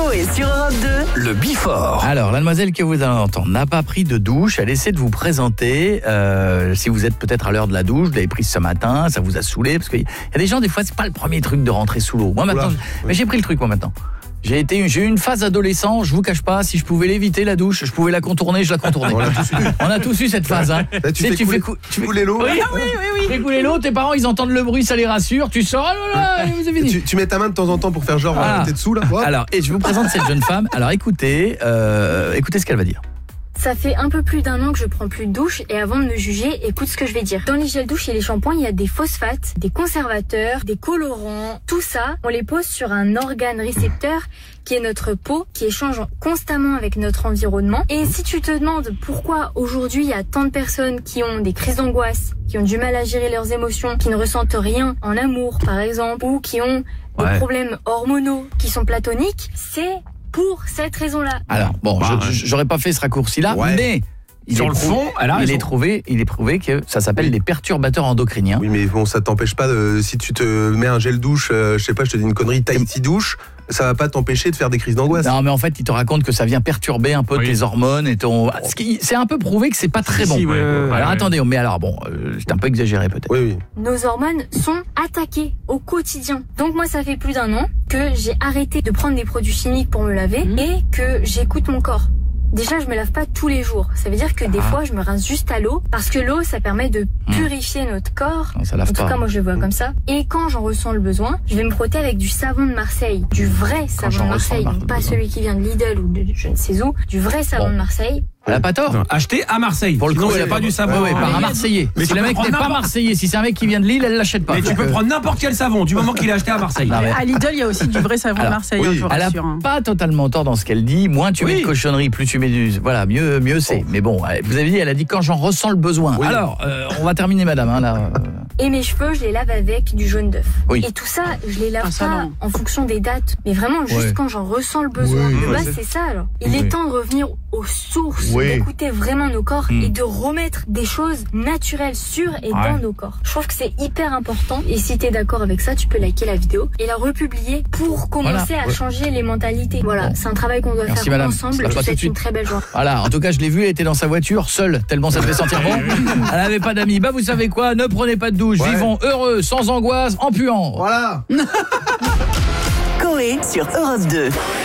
Coé sur Europe 2. Le Before. Alors, la demoiselle que vous allez entendre n'a pas pris de douche. Elle essaie de vous présenter. Si vous êtes peut-être à l'heure de la douche, vous l'avez prise ce matin, ça vous a saoulé. Parce qu'il y a des gens, des fois, c'est pas le premier truc de rentrer sous l'eau. Moi, maintenant, mais j'ai pris le truc, moi, maintenant. J'ai eu une phase adolescent, je vous cache pas, si je pouvais l'éviter la douche, je pouvais la contourner, je la contournais. On a tous eu cette phase, hein. Là, tu fais couler l'eau. Oui. Tu fais couler l'eau, tes parents ils entendent le bruit, ça les rassure, tu sors, oh là là, vous avez dit. Tu mets ta main de temps en temps pour faire genre t'es dessous là. Hop. Alors, et je vous présente cette jeune femme. Alors écoutez ce qu'elle va dire. Ça fait un peu plus d'1 an que je prends plus de douche et avant de me juger, écoute ce que je vais dire. Dans les gels douche et les shampoings, il y a des phosphates, des conservateurs, des colorants. Tout ça, on les pose sur un organe récepteur qui est notre peau, qui échange constamment avec notre environnement. Et si tu te demandes pourquoi aujourd'hui il y a tant de personnes qui ont des crises d'angoisse, qui ont du mal à gérer leurs émotions, qui ne ressentent rien en amour par exemple, ou qui ont des problèmes hormonaux qui sont platoniques, c'est pour cette raison-là. Alors, bon, j'aurais pas fait ce raccourci-là, mais Sur le fond, il est prouvé que ça s'appelle des perturbateurs endocriniens. Oui, mais bon, ça t'empêche pas si tu te mets un gel douche, je sais pas, je te dis une connerie, Tahiti douche, ça va pas t'empêcher de faire des crises d'angoisse. Non, mais en fait, il te raconte que ça vient perturber un peu tes hormones et ton. C'est un peu prouvé que c'est pas très bon. Alors attendez, mais alors bon, c'est un peu exagéré peut-être. Oui. Nos hormones sont attaquées au quotidien. Donc moi, ça fait plus d'1 an que j'ai arrêté de prendre des produits chimiques pour me laver et que j'écoute mon corps. Déjà, je me lave pas tous les jours. Ça veut dire que des fois, je me rince juste à l'eau parce que l'eau, ça permet de purifier notre corps. Non, ça lave en tout pas. cas, moi, je le vois comme ça. Et quand j'en ressens le besoin, je vais me frotter avec du savon de Marseille. Du vrai savon de Marseille. Donc pas celui qui vient de Lidl ou de je ne sais où. Du vrai savon de Marseille. Elle a pas tort. Acheté à Marseille. Pour le coup, il n'y a pas du savon. Par un Marseillais. Mais si le mec n'est pas Marseillais, si c'est un mec qui vient de Lille, elle l'achète pas. Mais tu peux prendre n'importe quel savon du moment qu'il est acheté à Marseille. À Lidl, il y a aussi du vrai savon de Marseille, je vous elle rassure. a pas totalement tort dans ce qu'elle dit. Moins tu mets de cochonneries, plus tu mets du... Voilà, mieux c'est. Mais bon, vous avez dit, elle a dit quand j'en ressens le besoin. Oui. Alors, on va terminer, madame. Hein, là. Et mes cheveux, je les lave avec du jaune d'œuf. Oui. Et tout ça, je les lave pas en fonction des dates, mais vraiment juste quand j'en ressens le besoin. De base, c'est ça alors. Il est temps de revenir aux sources, d'écouter vraiment nos corps et de remettre des choses naturelles sur et dans nos corps. Je trouve que c'est hyper important et si t'es d'accord avec ça, tu peux liker la vidéo et la republier pour commencer à changer les mentalités. Voilà, c'est un travail qu'on doit faire madame. ensemble. Je vous souhaite une très belle journée. Voilà, en tout cas, je l'ai vue, elle était dans sa voiture, seule, tellement ça devait sentir bon. Elle n'avait pas d'amis. Bah, vous savez quoi, ne prenez pas de douche. Vivons heureux, sans angoisse, en puant. Voilà. Coé sur Europe 2.